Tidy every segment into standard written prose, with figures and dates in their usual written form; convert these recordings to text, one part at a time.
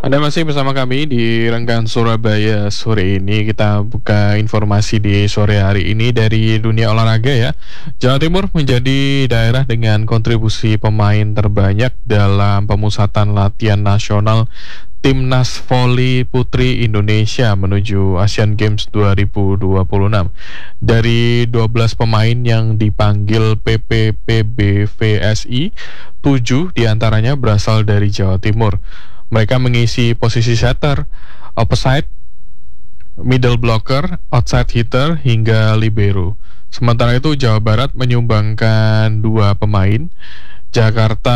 Anda masih bersama kami di Renggang Surabaya sore ini. Kita buka informasi di sore hari ini dari dunia olahraga ya. Jawa Timur menjadi daerah dengan kontribusi pemain terbanyak dalam pemusatan latihan nasional Timnas Voli Putri Indonesia menuju Asian Games 2026. Dari 12 pemain yang dipanggil PPPBVSI, 7 diantaranya berasal dari Jawa Timur. Mereka mengisi posisi setter, offside, middle blocker, outside hitter, hingga libero. Sementara itu Jawa Barat menyumbangkan 2 pemain, Jakarta,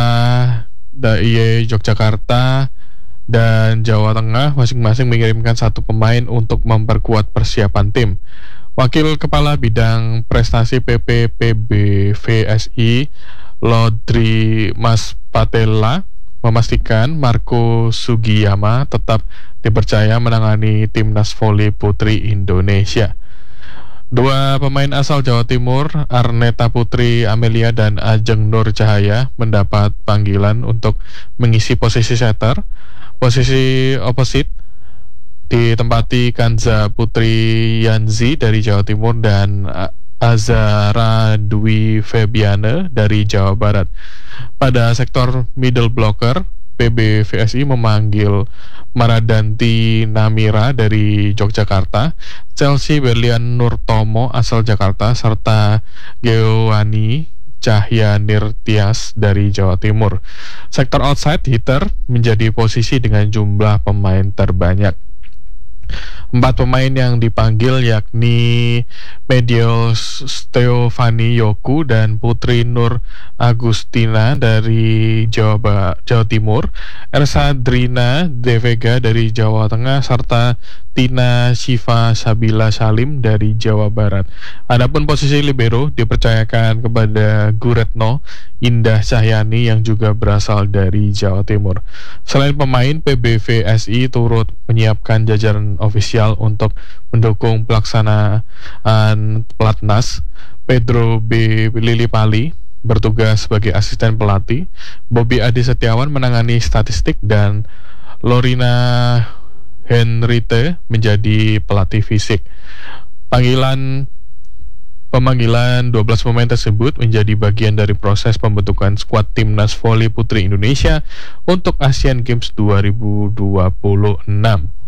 Yogyakarta, dan Jawa Tengah masing-masing mengirimkan 1 pemain untuk memperkuat persiapan tim. Wakil Kepala Bidang Prestasi PPPBVSI, Lodri Mas Patella, memastikan Marco Sugiyama tetap dipercaya menangani Timnas Voli Putri Indonesia. 2 pemain asal Jawa Timur, Arneta Putri Amelia dan Ajeng Nur Cahaya, mendapat panggilan untuk mengisi posisi setter. Posisi opposite ditempati Kanza Putri Yanzi dari Jawa Timur dan Azara Dwi Febiane dari Jawa Barat. Pada sektor middle blocker, PBVSI memanggil Maradanti Namira dari Yogyakarta, Chelsea Berlian Nurtomo asal Jakarta, serta Geowani Cahya Nirtias dari Jawa Timur. Sektor outside hitter menjadi posisi dengan jumlah pemain terbanyak. 4 pemain yang dipanggil yakni Medio Steofani Yoku dan Putri Nur Agustina dari Jawa Timur, Ersa Drina De Vega dari Jawa Tengah, serta Tina Shiva Sabila Salim dari Jawa Barat. Adapun posisi libero dipercayakan kepada Guretno Indah Cahyani yang juga berasal dari Jawa Timur. Selain pemain, PBVSI turut menyiapkan jajaran ofisial untuk mendukung pelaksanaan pelatnas. Pedro B. Lilipali bertugas sebagai asisten pelatih, Bobby Adi Setiawan menangani statistik, dan Lorina Henrite menjadi pelatih fisik. Pemanggilan 12 pemain tersebut menjadi bagian dari proses pembentukan skuad Timnas Voli Putri Indonesia untuk Asian Games 2026.